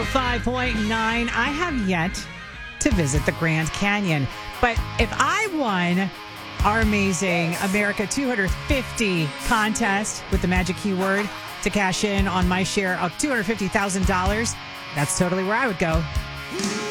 105.9. I have yet to visit the Grand Canyon, but if I won our amazing America 250 contest with the magic keyword to cash in on my share of $250,000, that's totally where I would go.